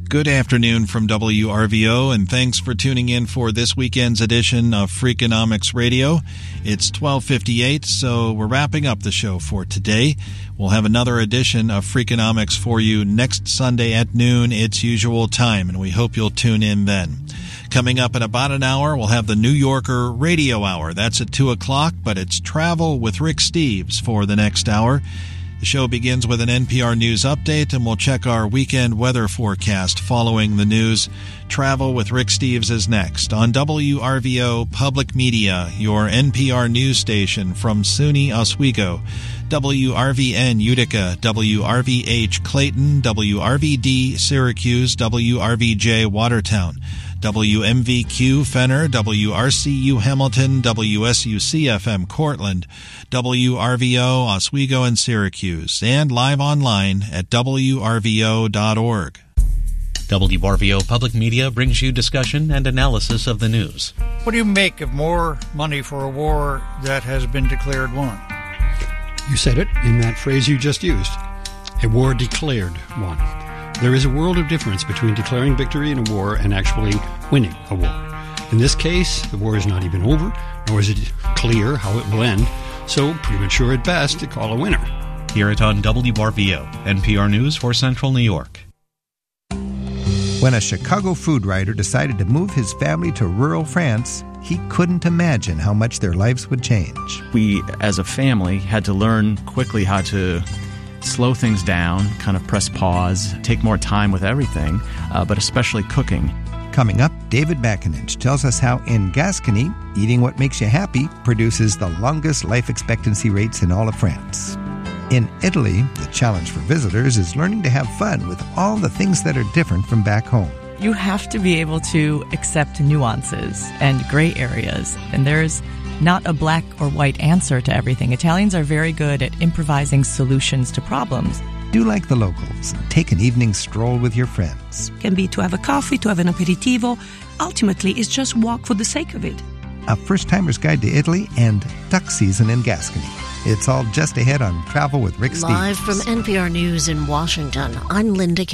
Good afternoon from WRVO, and thanks for tuning in for this weekend's edition of Freakonomics Radio. It's 12:58, so we're wrapping up the show for today. We'll have another edition of Freakonomics for you next Sunday at noon, its usual time, and we hope you'll tune in then. Coming up in about an hour, we'll have the New Yorker Radio Hour. That's at 2 o'clock, but it's Travel with Rick Steves for the next hour. The show begins with an NPR News update, and we'll check our weekend weather forecast following the news. Travel with Rick Steves is next on WRVO Public Media, your NPR news station from SUNY Oswego, WRVN Utica, WRVH Clayton, WRVD Syracuse, WRVJ Watertown, WMVQ Fenner, WRCU Hamilton, WSUC-FM Cortland, WRVO Oswego and Syracuse, and live online at WRVO.org. WRVO Public Media brings you discussion and analysis of the news. What do you make of more money for a war that has been declared won? You said it in that phrase you just used. A war declared won. There is a world of difference between declaring victory in a war and actually winning a war. In this case, the war is not even over, nor is it clear how it will end, so premature at best to call a winner. Hear it on WRVO, NPR News for Central New York. When a Chicago food writer decided to move his family to rural France, he couldn't imagine how much their lives would change. We, as a family, had to learn quickly how to slow things down, kind of press pause, take more time with everything, but especially cooking. Coming up, David McAninch tells us how in Gascony, eating what makes you happy produces the longest life expectancy rates in all of France. In Italy, the challenge for visitors is learning to have fun with all the things that are different from back home. You have to be able to accept nuances and gray areas, and there's not a black or white answer to everything. Italians are very good at improvising solutions to problems. Do like the locals and take an evening stroll with your friends. Can be to have a coffee, to have an aperitivo. Ultimately, it's just walk for the sake of it. A first-timer's guide to Italy and duck season in Gascony. It's all just ahead on Travel with Rick Steves. Live from NPR News in Washington, I'm Linda